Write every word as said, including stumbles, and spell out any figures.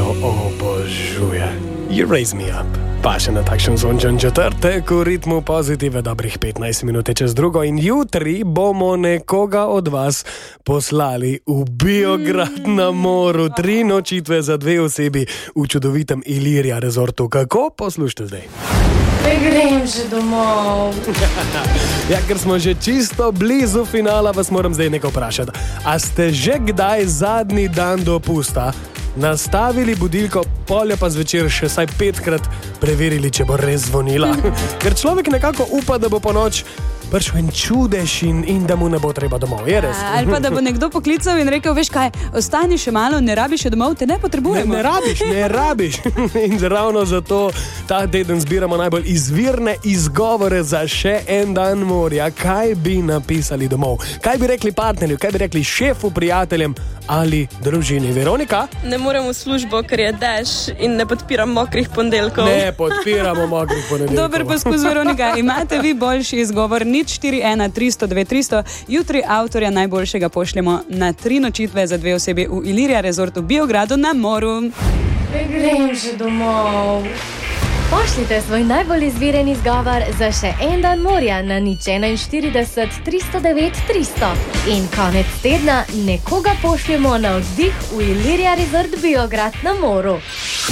jo obožuje. You raise me up. Pa še na takšen sončen četrtek v ritmu pozitive dobrih petnajst minut čez drugo in jutri bomo nekoga od vas poslali v Biograd na moru. Tri nočitve za dve osebi v čudovitem Ilirija rezortu. Kako? Poslušajte zdaj. Ne grem že domov. Ja, ker smo že čisto blizu finala, vas moram zdaj nekaj vprašati. A ste že kdaj zadnji dan dopusta nastavili budilko, polje pa zvečer še saj petkrat preverili, če bo res zvonila? Ker človek nekako upa, da bo po noč prišel en čudež in, in da mu ne bo treba domov. Je res? A, ali pa da bo nekdo poklical in rekel, veš kaj, ostani še malo, ne rabiš še domov, te ne potrebujemo. Ne, ne rabiš, ne rabiš. In ravno zato ta teden zbiramo najbolj izvirne izgovore za še en dan morja. Kaj bi napisali domov? Kaj bi rekli partnerju? Kaj bi rekli šefu, prijateljem ali družini? Veronika? Ne morem v službo, ker je dež in ne podpiram mokrih ponedeljkov. Ne podpiramo mokrih ponedeljkov. Dober poskus, Veronika. Imate vi boljši izgovor? nič štiri ena tri sto dve tristo. Jutri avtorja najboljšega pošljemo na tri nočitve za dve osebi v Ilirija rezortu Biogradu na moru. Ne grem že domov. Pošljite svoj najbolj izviren izgovor za še en dan morja na nič enainštirideset tristo devet tristo. In konec tedna nekoga pošljemo na oddih v Ilirija rezort Biograd na moru.